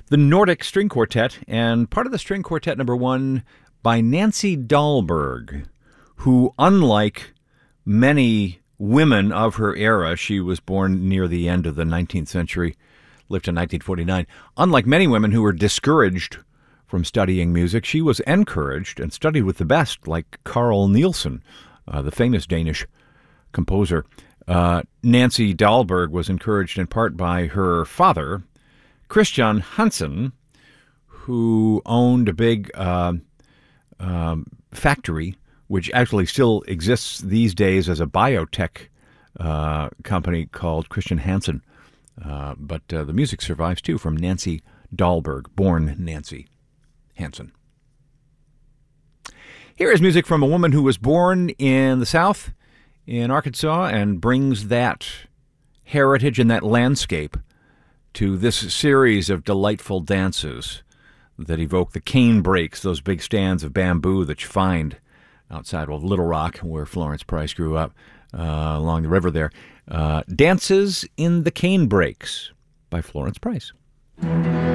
the Nordic String Quartet, and part of the String Quartet number one by Nancy Dahlberg, who, unlike many women of her era, she was born near the end of the 19th century, lived in 1949. Unlike many women who were discouraged from studying music, she was encouraged and studied with the best, like Carl Nielsen, the famous Danish composer. Nancy Dahlberg was encouraged in part by her father, Christian Hansen, who owned a big factory, which actually still exists these days as a biotech company called Christian Hansen. But the music survives, too, from Nancy Dahlberg, born Nancy Hansen. Here is music from a woman who was born in the South, in Arkansas, and brings that heritage and that landscape to this series of delightful dances that evoke the cane breaks, those big stands of bamboo that you find outside of Little Rock, where Florence Price grew up, along the river there. Dances in the Cane Breaks by Florence Price.